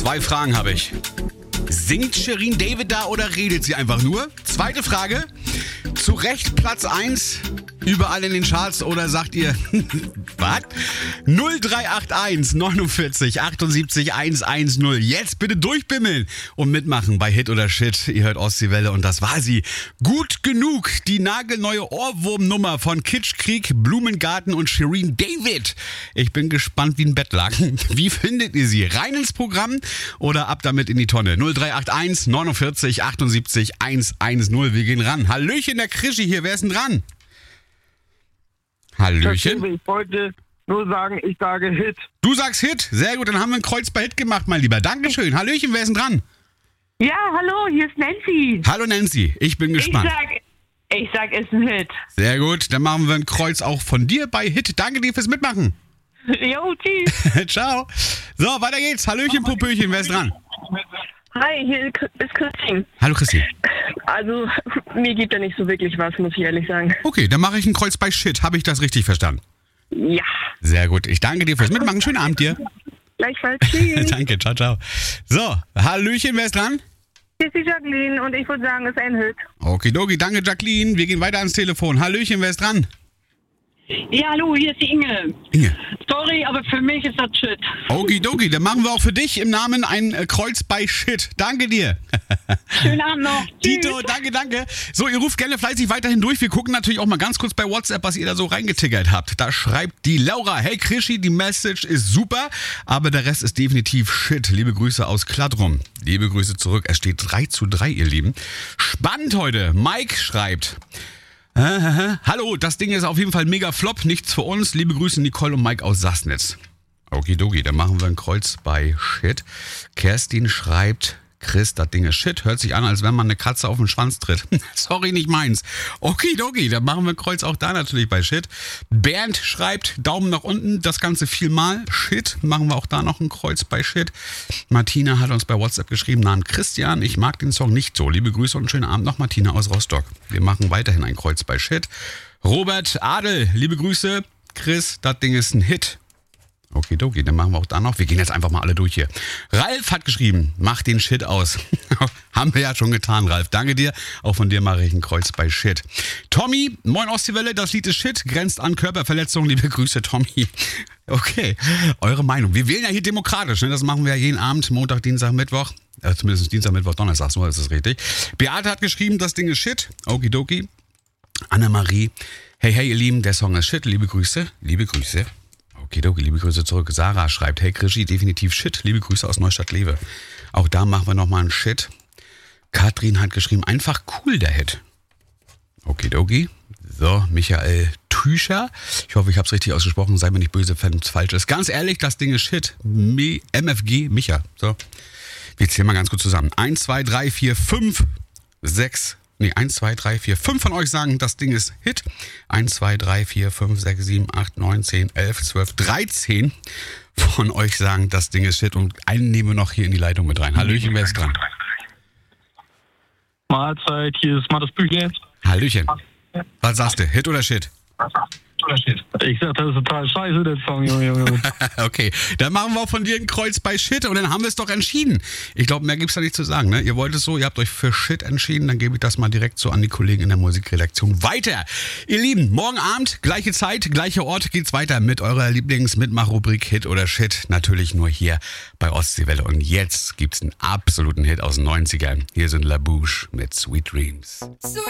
2 Fragen habe ich. Singt Shirin David da oder redet sie einfach nur? Zweite Frage. Zu Recht Platz 1 überall in den Charts oder sagt ihr, was? 0381 49 78 110. Jetzt bitte durchbimmeln und mitmachen bei Hit oder Shit. Ihr hört Ostseewelle und das war sie. Gut genug, die nagelneue Ohrwurmnummer von Kitschkrieg, Blumengarten und Shirin David. Ich bin gespannt wie ein Bettlaken. Wie findet ihr sie? Rein ins Programm oder ab damit in die Tonne? 0381 49 78 110. Wir gehen ran. Hallöchen, der Krischi hier. Wer ist denn dran? Hallöchen. Ich wollte nur sagen, ich sage Hit. Du sagst Hit? Sehr gut, dann haben wir ein Kreuz bei Hit gemacht, mein Lieber. Dankeschön. Hallöchen, wer ist denn dran? Ja, hallo, hier ist Nancy. Hallo Nancy, ich bin gespannt. Ich sag, ist ein Hit. Sehr gut, dann machen wir ein Kreuz auch von dir bei Hit. Danke dir fürs Mitmachen. Jo, tschüss. Ciao. So, weiter geht's. Hallöchen, Popöchen, wer ist dran? Hi, hier ist Christine. Hallo Christine. Also, mir gibt ja nicht so wirklich was, muss ich ehrlich sagen. Okay, dann mache ich ein Kreuz bei Shit. Habe ich das richtig verstanden? Ja. Sehr gut, ich danke dir fürs Mitmachen. Schönen Abend dir. Gleichfalls, tschüss. Danke, ciao, ciao. So, Hallöchen, wer ist dran? Hier ist die Jacqueline und ich würde sagen, es ist ein Hit. Okidoki, danke Jacqueline. Wir gehen weiter ans Telefon. Hallöchen, wer ist dran? Ja, hallo, hier ist die Inge. Inge. Sorry, aber für mich ist das Shit. Okidoki, dann machen wir auch für dich im Namen ein Kreuz bei Shit. Danke dir. Schönen Abend noch. Tito, danke. So, ihr ruft gerne fleißig weiterhin durch. Wir gucken natürlich auch mal ganz kurz bei WhatsApp, was ihr da so reingetickert habt. Da schreibt die Laura, hey Krischi, die Message ist super, aber der Rest ist definitiv Shit. Liebe Grüße aus Kladrum. Liebe Grüße zurück. Es steht 3:3, ihr Lieben. Spannend heute. Mike schreibt... Hallo, das Ding ist auf jeden Fall mega flop, nichts für uns. Liebe Grüße Nicole und Mike aus Sassnitz. Okidoki, dann machen wir ein Kreuz bei Shit. Kerstin schreibt, Chris, das Ding ist Shit. Hört sich an, als wenn man eine Katze auf den Schwanz tritt. Sorry, nicht meins. Okidoki, dann machen wir ein Kreuz auch da natürlich bei Shit. Bernd schreibt, Daumen nach unten, das Ganze vielmal. Shit, machen wir auch da noch ein Kreuz bei Shit. Martina hat uns bei WhatsApp geschrieben, Namen Christian, ich mag den Song nicht so. Liebe Grüße und einen schönen Abend noch, Martina aus Rostock. Wir machen weiterhin ein Kreuz bei Shit. Robert Adel, liebe Grüße. Chris, das Ding ist ein Hit. Okidoki, dann machen wir auch da noch. Wir gehen jetzt einfach mal alle durch hier. Ralf hat geschrieben, mach den Shit aus. Haben wir ja schon getan, Ralf. Danke dir. Auch von dir mache ich ein Kreuz bei Shit. Tommy, moin Ostseewelle, das Lied ist Shit, grenzt an Körperverletzung. Liebe Grüße, Tommy. Okay, eure Meinung. Wir wählen ja hier demokratisch, ne? Das machen wir ja jeden Abend, Montag, Dienstag, Mittwoch. Zumindest Dienstag, Mittwoch, Donnerstag, so ist es richtig. Beate hat geschrieben, das Ding ist Shit. Okidoki. Annemarie, hey, ihr Lieben, der Song ist Shit. Liebe Grüße. Okidoki, liebe Grüße zurück. Sarah schreibt, hey Krischi, definitiv Shit. Liebe Grüße aus Neustadt-Lewe. Auch da machen wir nochmal einen Shit. Katrin hat geschrieben, einfach cool der Hit. Okidoki. So, Michael Tüscher. Ich hoffe, ich habe es richtig ausgesprochen. Sei mir nicht böse, wenn es falsch ist. Ganz ehrlich, das Ding ist Shit. MFG, Micha. So, wir zählen mal ganz kurz zusammen. 1, 2, 3, 4, 5, 6... 1, 2, 3, 4, 5 von euch sagen, das Ding ist Hit. 1, 2, 3, 4, 5, 6, 7, 8, 9, 10, 11, 12, 13 von euch sagen, das Ding ist Shit. Und einen nehmen wir noch hier in die Leitung mit rein. Hallöchen, wer ist dran? Mahlzeit, hier ist Mattes Büchler. Hallöchen. Was sagst du, Hit oder Shit? Ich sag, das ist total scheiße, der Song, Junge. Okay, dann machen wir auch von dir ein Kreuz bei Shit und dann haben wir es doch entschieden. Ich glaube, mehr gibt's da nicht zu sagen, ne? Ihr wollt es so, ihr habt euch für Shit entschieden, dann gebe ich das mal direkt so an die Kollegen in der Musikredaktion weiter. Ihr Lieben, morgen Abend, gleiche Zeit, gleicher Ort, geht's weiter mit eurer Lieblings-Mitmach-Rubrik Hit oder Shit. Natürlich nur hier bei Ostseewelle. Und jetzt gibt's einen absoluten Hit aus den 90ern. Hier sind La Bouche mit Sweet Dreams.